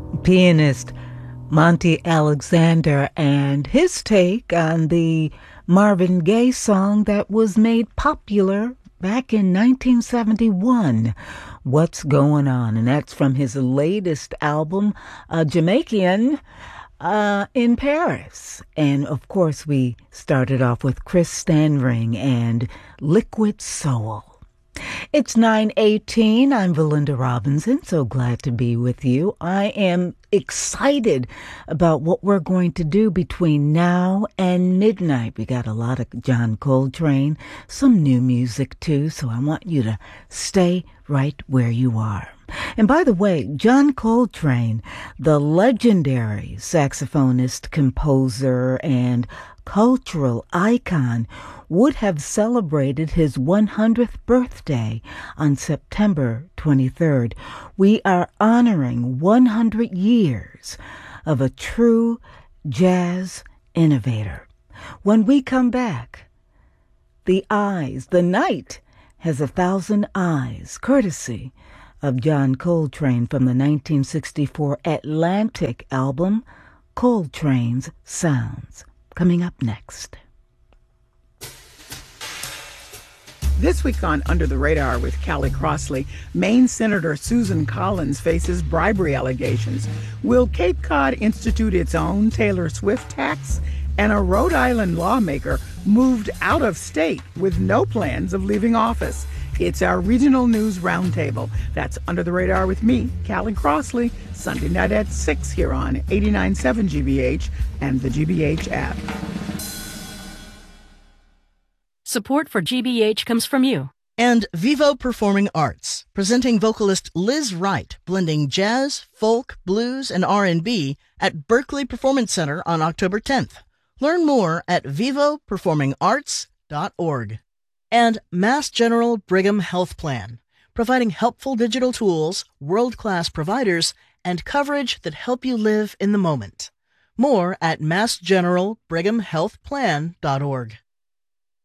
Pianist Monty Alexander and his take on the Marvin Gaye song that was made popular back in 1971, What's Going On? And that's from his latest album, Jamaican in Paris. And of course, we started off with Chris Stanring and Liquid Soul. It's 9:18. I'm Valinda Robinson. So glad to be with you. I am excited about what we're going to do between now and midnight. We got a lot of John Coltrane, some new music too, so I want you to stay right where you are. And by the way, John Coltrane, the legendary saxophonist, composer, and cultural icon, would have celebrated his 100th birthday on September 23rd. We are honoring 100 years of a true jazz innovator. When we come back, the night has 1,000 eyes, courtesy of John Coltrane from the 1964 Atlantic album, Coltrane's Sounds. Coming up next. This week on Under the Radar with Callie Crossley, Maine Senator Susan Collins faces bribery allegations. Will Cape Cod institute its own Taylor Swift tax? And a Rhode Island lawmaker moved out of state with no plans of leaving office. It's our regional news roundtable. That's Under the Radar with me, Callie Crossley, Sunday night at 6 here on 89.7 GBH and the GBH app. Support for GBH comes from you. And Vivo Performing Arts, presenting vocalist Liz Wright, blending jazz, folk, blues, and R&B at Berkeley Performance Center on October 10th. Learn more at vivoperformingarts.org. And Mass General Brigham Health Plan, providing helpful digital tools, world-class providers, and coverage that help you live in the moment. More at massgeneralbrighamhealthplan.org.